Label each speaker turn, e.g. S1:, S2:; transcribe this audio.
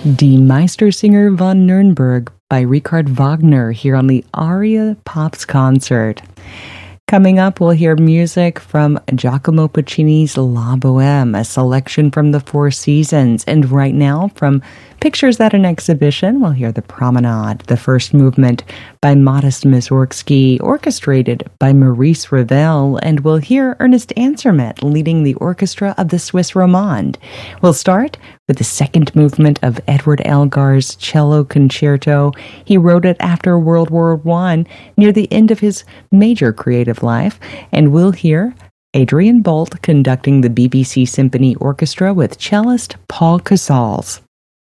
S1: Die Meistersinger von Nürnberg by Richard Wagner here on the Aria Pops concert. Coming up, we'll hear music from Giacomo Puccini's La Boheme, a selection from the Four Seasons. And right now, from Pictures at an Exhibition, we'll hear The Promenade, the first movement by Modest Mussorgsky, orchestrated by Maurice Ravel, and we'll hear Ernest Ansermet leading the orchestra of the Swiss Romande. We'll start with the second movement of Edward Elgar's Cello Concerto. He wrote it after World War I, near the end of his major creative life, and we'll hear Adrian Bolt conducting the BBC Symphony Orchestra with cellist Paul Casals.